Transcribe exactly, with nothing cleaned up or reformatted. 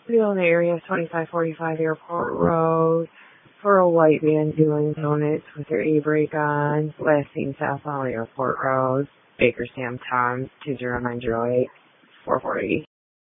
Still in the area, twenty-five forty-five Airport Road. For a white van doing donuts with their e-brake on. Last seen southbound Airport Road. Bakersfield, Tom, two zero nine zero eight, four four eight.